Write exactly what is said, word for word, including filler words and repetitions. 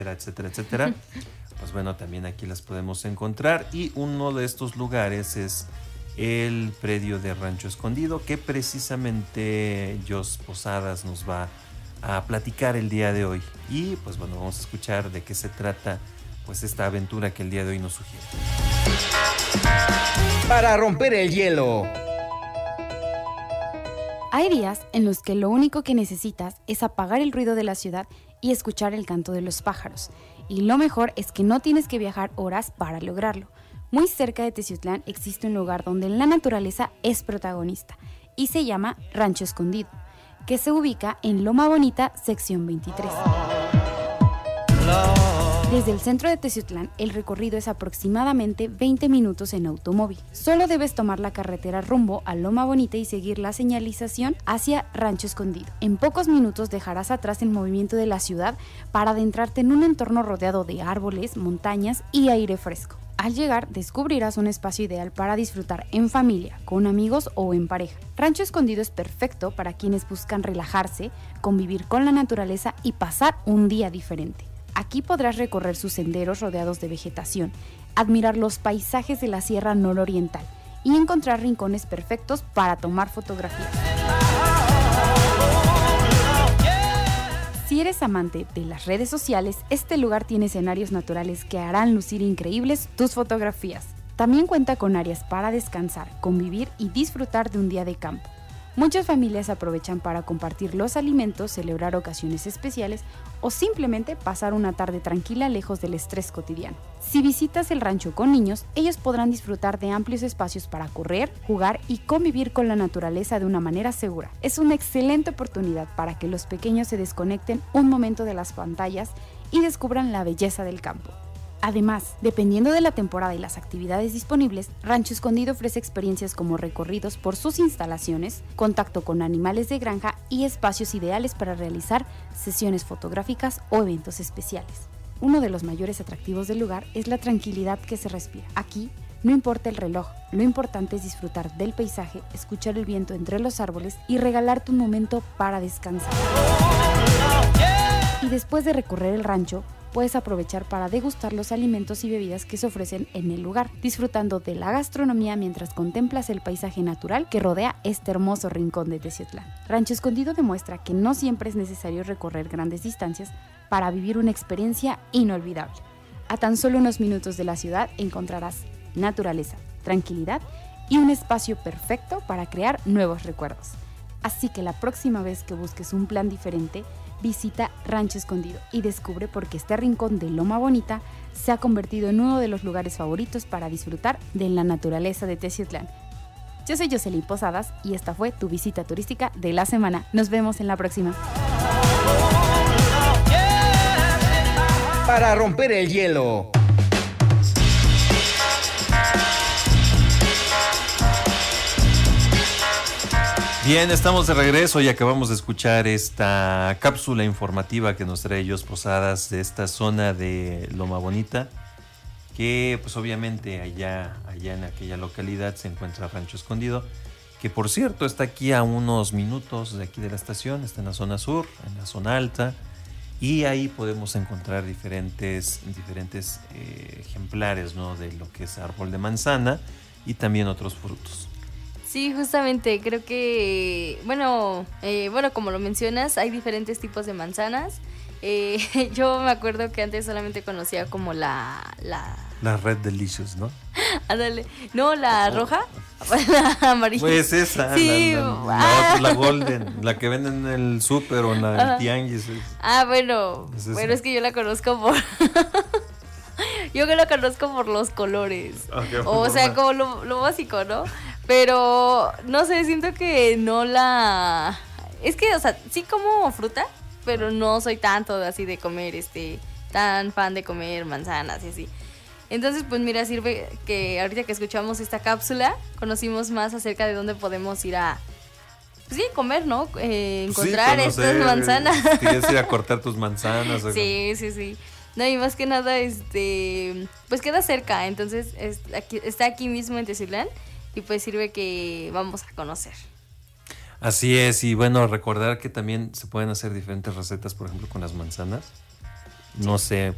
etcétera, etcétera. Pues bueno, también aquí las podemos encontrar. Y uno de estos lugares es el predio de Rancho Escondido, que precisamente Jos Posadas nos va a platicar el día de hoy. Y pues bueno, vamos a escuchar de qué se trata pues esta aventura que el día de hoy nos sugiere. Para romper el hielo. Hay días en los que lo único que necesitas es apagar el ruido de la ciudad y escuchar el canto de los pájaros. Y lo mejor es que no tienes que viajar horas para lograrlo. Muy cerca de Teciutlán existe un lugar donde la naturaleza es protagonista y se llama Rancho Escondido, que se ubica en Loma Bonita, sección veintitrés. Desde el centro de Teciutlán, el recorrido es aproximadamente veinte minutos en automóvil. Solo debes tomar la carretera rumbo a Loma Bonita y seguir la señalización hacia Rancho Escondido. En pocos minutos dejarás atrás el movimiento de la ciudad para adentrarte en un entorno rodeado de árboles, montañas y aire fresco. Al llegar, descubrirás un espacio ideal para disfrutar en familia, con amigos o en pareja. Rancho Escondido es perfecto para quienes buscan relajarse, convivir con la naturaleza y pasar un día diferente. Aquí podrás recorrer sus senderos rodeados de vegetación, admirar los paisajes de la Sierra Nororiental y encontrar rincones perfectos para tomar fotografías. Si eres amante de las redes sociales, este lugar tiene escenarios naturales que harán lucir increíbles tus fotografías. También cuenta con áreas para descansar, convivir y disfrutar de un día de campo. Muchas familias aprovechan para compartir los alimentos, celebrar ocasiones especiales o simplemente pasar una tarde tranquila lejos del estrés cotidiano. Si visitas el rancho con niños, ellos podrán disfrutar de amplios espacios para correr, jugar y convivir con la naturaleza de una manera segura. Es una excelente oportunidad para que los pequeños se desconecten un momento de las pantallas y descubran la belleza del campo. Además, dependiendo de la temporada y las actividades disponibles, Rancho Escondido ofrece experiencias como recorridos por sus instalaciones, contacto con animales de granja y espacios ideales para realizar sesiones fotográficas o eventos especiales. Uno de los mayores atractivos del lugar es la tranquilidad que se respira. Aquí, no importa el reloj, lo importante es disfrutar del paisaje, escuchar el viento entre los árboles y regalarte un momento para descansar. Y después de recorrer el rancho, puedes aprovechar para degustar los alimentos y bebidas que se ofrecen en el lugar, disfrutando de la gastronomía mientras contemplas el paisaje natural que rodea este hermoso rincón de Teciutlán. Rancho Escondido demuestra que no siempre es necesario recorrer grandes distancias para vivir una experiencia inolvidable. A tan solo unos minutos de la ciudad encontrarás naturaleza, tranquilidad y un espacio perfecto para crear nuevos recuerdos. Así que la próxima vez que busques un plan diferente, visita Rancho Escondido y descubre por qué este rincón de Loma Bonita se ha convertido en uno de los lugares favoritos para disfrutar de la naturaleza de Teciutlán. Yo soy Jocelyn Posadas y esta fue tu visita turística de la semana. Nos vemos en la próxima. Para romper el hielo. Bien, estamos de regreso y acabamos de escuchar esta cápsula informativa que nos trae Jos Posadas de esta zona de Loma Bonita, que pues obviamente allá, allá en aquella localidad se encuentra Rancho Escondido, que por cierto está aquí a unos minutos de aquí de la estación, está en la zona sur, en la zona alta, y ahí podemos encontrar diferentes, diferentes eh, ejemplares, ¿no?, de lo que es árbol de manzana y también otros frutos. Sí, justamente, creo que, bueno, eh, bueno, como lo mencionas, hay diferentes tipos de manzanas. Eh, yo me acuerdo que antes solamente conocía como la... La, la Red Delicious, ¿no? Ándale, no, la oh. roja, la amarilla. Pues esa, sí. la, la, la, otra, la Golden, la que venden en el súper o en la, el tianguis. Es, ah, bueno, es bueno, es que yo la conozco por... yo que la conozco por los colores, okay, o sea, como lo, lo básico, ¿no? Pero, no sé, siento que no la... Es que, o sea, sí como fruta, pero no soy tanto así de comer, este, tan fan de comer manzanas y así. Entonces, pues mira, sirve que ahorita que escuchamos esta cápsula, conocimos más acerca de dónde podemos ir a, pues sí, comer, ¿no? Eh, encontrar sí, estas manzanas. ¿Quieres ir a cortar tus manzanas? ¿O sí, sí, sí. No, y más que nada, este, pues queda cerca, entonces es, aquí, está aquí mismo en Teciutlán. Y pues sirve que vamos a conocer. Así es, y bueno, recordar que también se pueden hacer diferentes recetas, por ejemplo, con las manzanas. No sé,